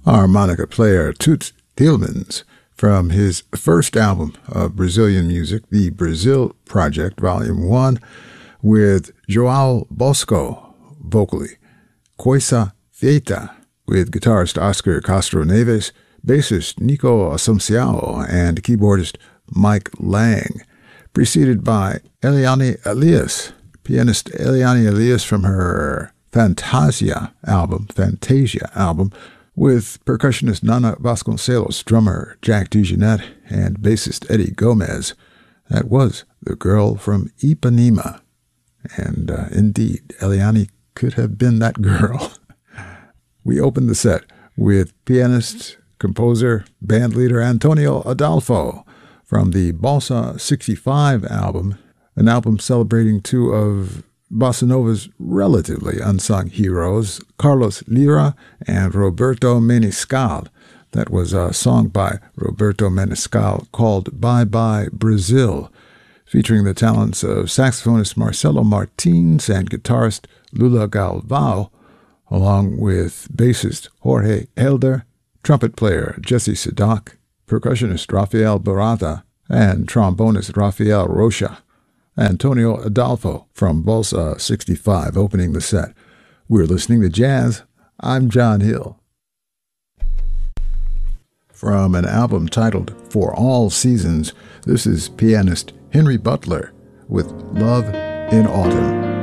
harmonica player Toots Thielemans from his first album of Brazilian music, the Brazil Project, Volume 1, with João Bosco vocally, Coisa Feita, with guitarist Oscar Castro Neves, bassist Nico Assunciao, and keyboardist Mike Lang, preceded by Eliane Elias, pianist Eliane Elias from her Fantasia album, with percussionist Nana Vasconcelos, drummer Jack DeJohnette, and bassist Eddie Gomez. That was The Girl from Ipanema. And indeed, Eliane could have been that girl. We opened the set with pianist, composer, bandleader Antonio Adolfo from the Balsa 65 album, an album celebrating two of bossa nova's relatively unsung heroes, Carlos Lira and Roberto Menescal. That was a song by Roberto Menescal called Bye Bye Brazil, featuring the talents of saxophonist Marcelo Martins and guitarist Lula Galvao, along with bassist Jorge Helder, trumpet player Jesse Sadak, percussionist Rafael Barata, and trombonist Rafael Rocha. Antonio Adolfo from Balsa 65 opening the set. We're listening to jazz. I'm John Hill. From an album titled For All Seasons, this is pianist Henry Butler with Love in Autumn.